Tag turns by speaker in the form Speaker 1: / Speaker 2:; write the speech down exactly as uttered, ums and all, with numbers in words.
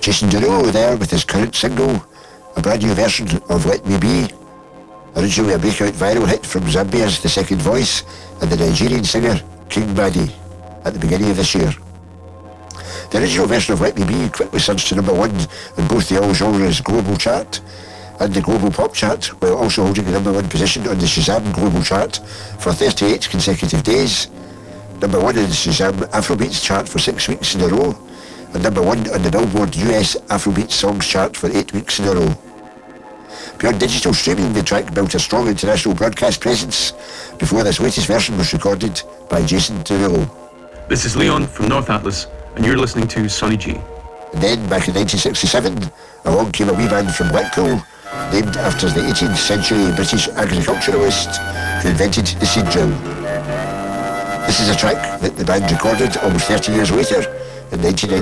Speaker 1: Jason Derulo there with his current single, a brand new version of Let Me Be. Originally a breakout viral hit from Zambia's The Second Voice and the Nigerian singer King Madi at the beginning of this year. The original version of Let Me Be quickly surged to number one on both the All Genres Global Chart and the Global Pop Chart, while also holding the number one position on the Shazam Global Chart for thirty-eight consecutive days, number one in the Shazam Afrobeats chart for six weeks in a row, and number one on the Billboard U S Afrobeat Songs chart for eight weeks in a row. Beyond digital streaming, the track built a strong international broadcast presence before this latest version was recorded by Jason Derulo.
Speaker 2: This is Leon from North Atlas, and you're listening to Sonny G.
Speaker 1: And then, back in nineteen sixty-seven, along came a wee band from Blackpool, named after the eighteenth century British agriculturalist who invented the seed drill. This is a track that the band recorded almost thirty years later, in nineteen ninety.